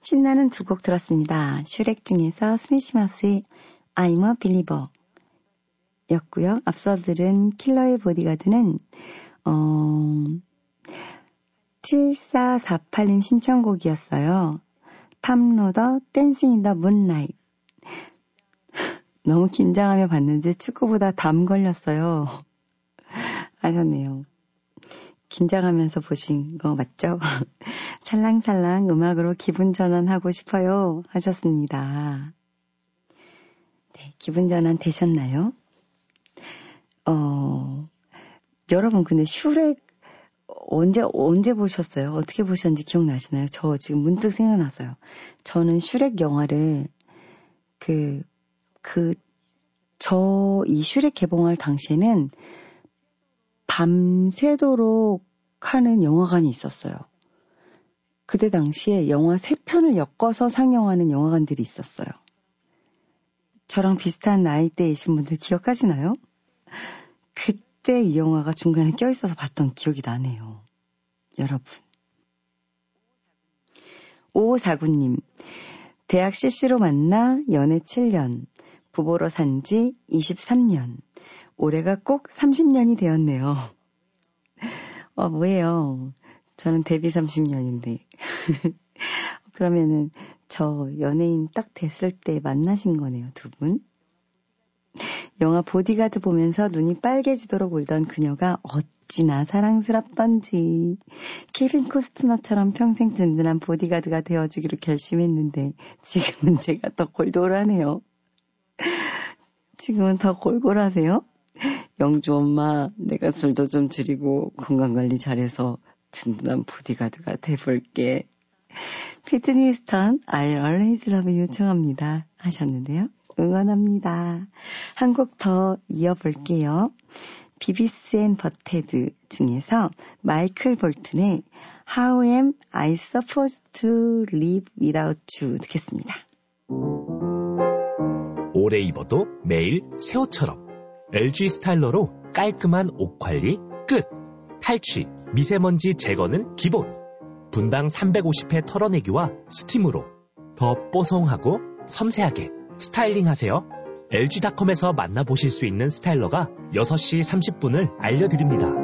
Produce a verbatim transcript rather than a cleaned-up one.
신나는 두 곡 들었습니다. 슈렉 중에서 스미시마스의 I'm a Believer 였고요. 앞서 들은 킬러의 보디가드는 어, 칠사사팔 님 신청곡이었어요. 탐로더 댄싱 인 더 문라이트. 너무 긴장하며 봤는지 축구보다 담 걸렸어요. 하셨네요. 긴장하면서 보신 거 맞죠? 살랑살랑 음악으로 기분 전환하고 싶어요. 하셨습니다. 네, 기분 전환 되셨나요? 어, 여러분 근데 슈렉 언제 언제 보셨어요? 어떻게 보셨는지 기억나시나요? 저 지금 문득 생각났어요. 저는 슈렉 영화를 그 그 저 이 슈렉 개봉할 당시에는 밤새도록 하는 영화관이 있었어요. 그때 당시에 영화 세 편을 엮어서 상영하는 영화관들이 있었어요. 저랑 비슷한 나이대이신 분들 기억하시나요? 그때 이 영화가 중간에 껴있어서 봤던 기억이 나네요. 여러분. 오오사구 님. 대학 씨씨로 만나 연애 칠 년, 부부로 산지 이십삼 년. 올해가 꼭 삼십 년이 되었네요. 어, 뭐예요. 저는 데뷔 삼십 년인데. 그러면은 저 연예인 딱 됐을 때 만나신 거네요, 두 분. 영화 보디가드 보면서 눈이 빨개지도록 울던 그녀가 어찌나 사랑스럽던지 케빈 코스트너처럼 평생 든든한 보디가드가 되어주기로 결심했는데 지금은 제가 더 골골하네요. 지금은 더 골골하세요? 영주 엄마, 내가 술도 좀 줄이고 건강관리 잘해서 든든한 보디가드가 돼볼게. 피트니 스턴, I'll always love you 요청합니다. 하셨는데요. 응원합니다. 한 곡 더 이어볼게요. 비비스 앤 버테드 중에서 마이클 볼튼의 How am I supposed to live without you 듣겠습니다. 오래 입어도 매일 새 옷처럼 엘지 스타일러로 깔끔한 옷 관리 끝. 탈취, 미세먼지 제거는 기본. 분당 삼백오십 회 털어내기와 스팀으로 더 뽀송하고 섬세하게 스타일링 하세요. 엘지닷컴에서 만나보실 수 있는 스타일러가 여섯 시 삼십 분을 알려드립니다.